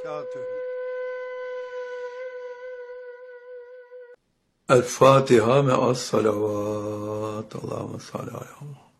وبركاته. الفاتحة مع الصلوات. اللهم صل على محمد.